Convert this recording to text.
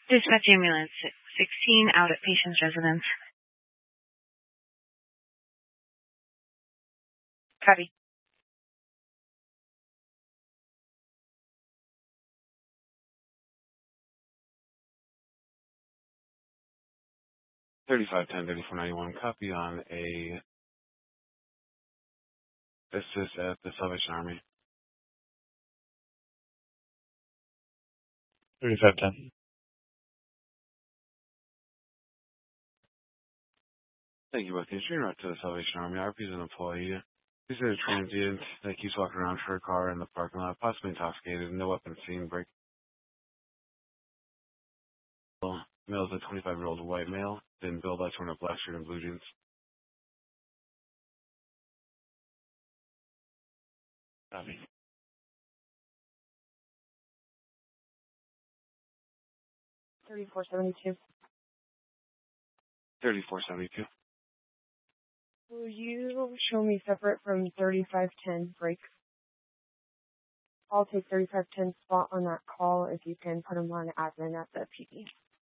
Dispatch ambulance 16 out at patient's residence. Copy. 3510-3491, copy on a assist at the Salvation Army. 3510. Thank you, both. You're right to the Salvation Army. I represent an employee. He's a transient that keeps walking around her car in the parking lot, possibly intoxicated, no weapon seen, break. Male is a 25-year-old white male, then Bill Lights wearing a black shirt and blue jeans. Copy. 3472. 3472. Will you show me separate from 3510 break? I'll take 3510 spot on that call if you can put them on admin at the PD.